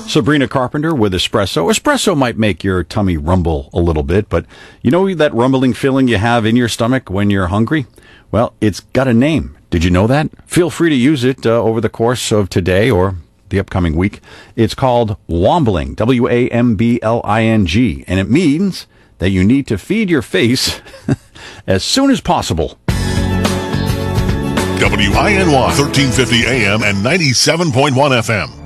Sabrina Carpenter with Espresso. Espresso might make your tummy rumble a little bit, but you know that rumbling feeling you have in your stomach when you're hungry? Well, it's got a name. Did you know that? Feel free to use it over the course of today or the upcoming week. It's called wombling, W-A-M-B-L-I-N-G, and it means that you need to feed your face as soon as possible. WINY 1350 AM and 97.1 FM.